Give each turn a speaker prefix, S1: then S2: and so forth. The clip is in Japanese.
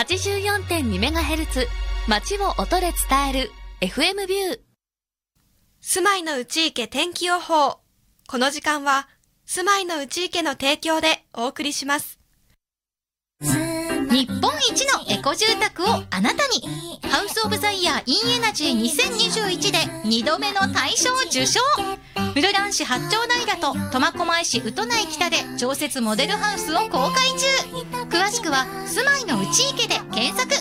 S1: 84.2MHz 街を音で伝える FM ビュー。
S2: 住まいの内池天気予報。この時間は住まいの内池の提供でお送りします。
S3: 日本一のエコ住宅をあなたに。ハウスオブザイヤーインエナジー2021で2度目の大賞受賞。室蘭市八丁平と苫小牧市宇都内北で常設モデルハウスを公開中。詳しくは住まいの内池で検索。